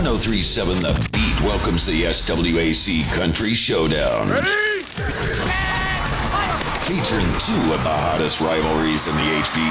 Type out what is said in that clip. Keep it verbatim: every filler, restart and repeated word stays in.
ten thirty-seven The Beat welcomes the S W A C Country Showdown. Ready? Featuring two of the hottest rivalries in the H B